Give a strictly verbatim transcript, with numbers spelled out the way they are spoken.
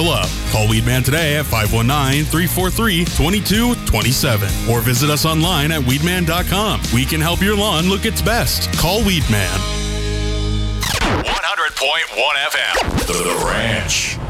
fill up. Call Weedman today at five one nine, three four three, two two two seven or visit us online at weedman dot com. We can help your lawn look its best. Call Weedman. one hundred point one F M. The Ranch.